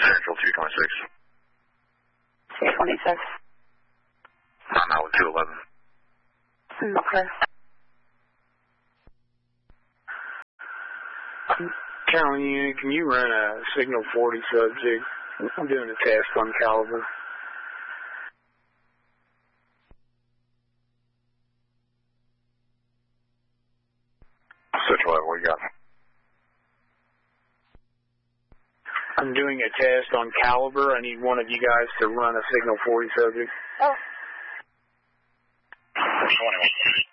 Central 226. 226. I'm out with 211. Okay. Carolyn Unit, can you run a signal 40 subject? I'm doing a test on Caliber. Central, what you got? I'm doing a test on Caliber. I need one of you guys to run a signal 40 subject. Oh. 21.